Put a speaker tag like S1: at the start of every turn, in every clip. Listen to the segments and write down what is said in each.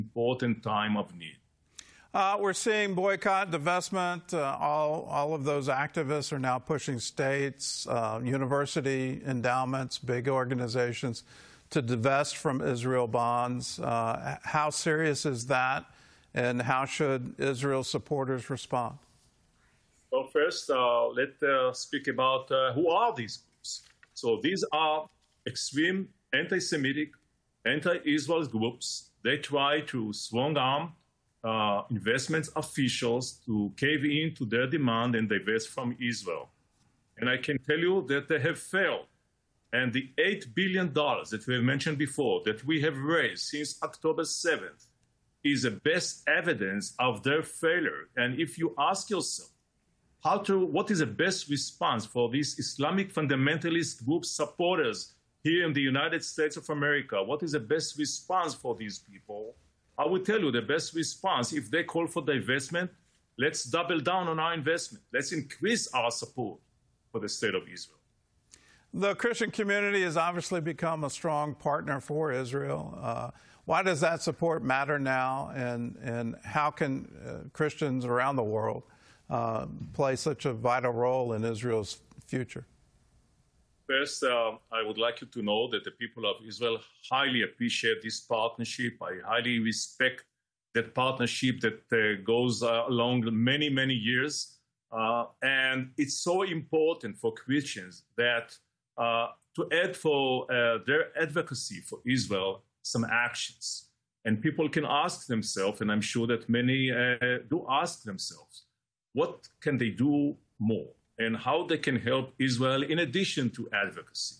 S1: important time of need.
S2: We're seeing boycott, divestment. All of those activists are now pushing states, university endowments, big organizations to divest from Israel bonds. How serious is that, and how should Israel supporters respond?
S1: Well, first, let's speak about who are these groups. So these are extreme anti-Semitic, anti-Israel groups. They try to strong-arm investment officials to cave in to their demand and divest from Israel. And I can tell you that they have failed. And the $8 billion that we have mentioned before, that we have raised since October 7th, is the best evidence of their failure. And if you ask yourself, what is the best response for these Islamic fundamentalist group supporters here in the United States of America? What is the best response for these people? I will tell you the best response. If they call for divestment, let's double down on our investment. Let's increase our support for the state of Israel.
S2: The Christian community has obviously become a strong partner for Israel. Why does that support matter now, and how can Christians around the world play such a vital role in Israel's future?
S1: First, I would like you to know that the people of Israel highly appreciate this partnership. I highly respect that partnership that goes along many, many years. And it's so important for Christians that to add for their advocacy for Israel some actions. And people can ask themselves, and I'm sure that many do ask themselves, what can they do more? And how they can help Israel in addition to advocacy.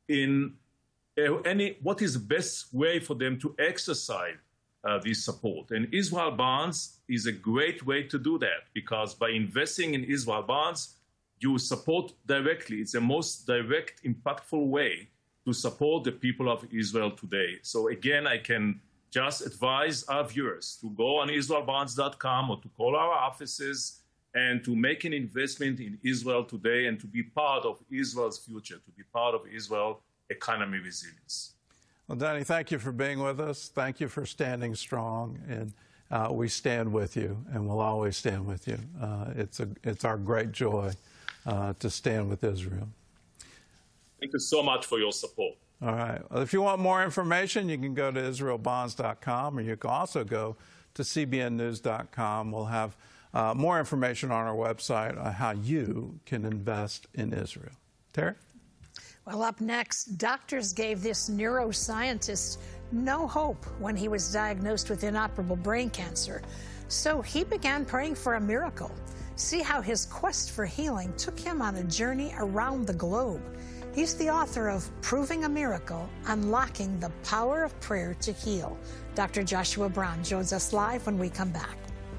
S1: What is the best way for them to exercise this support? And Israel bonds is a great way to do that, because by investing in Israel bonds, you support directly. It's the most direct, impactful way to support the people of Israel today. So again, I can just advise our viewers to go on israelbonds.com or to call our offices and to make an investment in Israel today and to be part of Israel's future, to be part of Israel's economy resilience.
S2: Well, Danny, thank you for being with us. Thank you for standing strong. And we stand with you, and we'll always stand with you. It's our great joy to stand with Israel.
S1: Thank you so much for your support.
S2: All right. Well, if you want more information, you can go to israelbonds.com, or you can also go to cbnnews.com. We'll have more information on our website on how you can invest in Israel. Terry?
S3: Well, up next, doctors gave this neuroscientist no hope when he was diagnosed with inoperable brain cancer. So he began praying for a miracle. See how his quest for healing took him on a journey around the globe. He's the author of Proving a Miracle, Unlocking the Power of Prayer to Heal. Dr. Joshua Braun joins us live when we come back.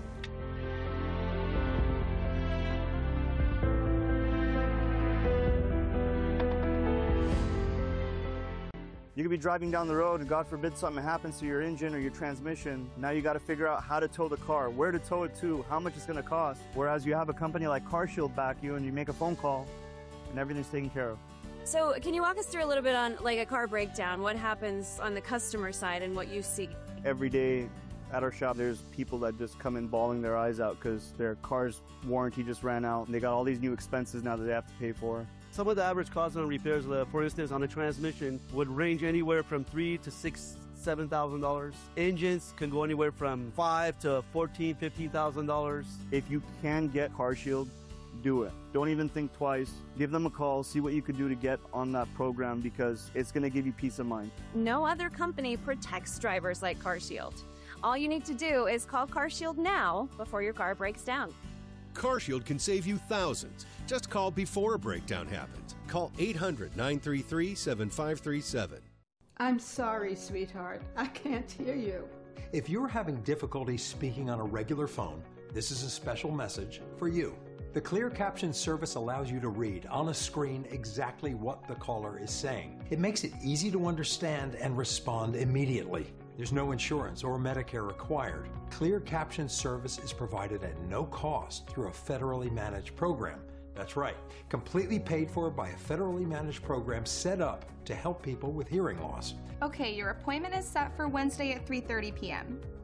S4: You could be driving down the road and God forbid something happens to your engine or your transmission. Now you got to figure out how to tow the car, where to tow it to, how much it's going to cost. Whereas you have a company like CarShield back you and you make a phone call and everything's taken care of.
S5: So can you walk us through a little bit on like a car breakdown? What happens on the customer side and what you see?
S4: Every day at our shop, there's people that just come in bawling their eyes out because their car's warranty just ran out and they got all these new expenses now that they have to pay for.
S6: Some of the average costs on repairs, for instance, on a transmission, would range anywhere from $3,000 to $6,000, $7,000. Engines can go anywhere from $5,000 to $14,000, $15,000.
S4: If you can get CarShield, do it. Don't even think twice. Give them a call, see what you could do to get on that program because it's going to give you peace of mind.
S5: No other company protects drivers like CarShield. All you need to do is call CarShield now before your car breaks down.
S7: CarShield can save you thousands. Just call before a breakdown happens. Call 800-933-7537.
S8: I'm sorry, sweetheart. I can't hear you.
S9: If you're having difficulty speaking on a regular phone, this is a special message for you. The Clear Caption service allows you to read on a screen exactly what the caller is saying. It makes it easy to understand and respond immediately. There's no insurance or Medicare required. Clear Caption service is provided at no cost through a federally managed program. That's right, completely paid for by a federally managed program set up to help people with hearing loss.
S10: Okay, your appointment is set for Wednesday at 3:30 p.m.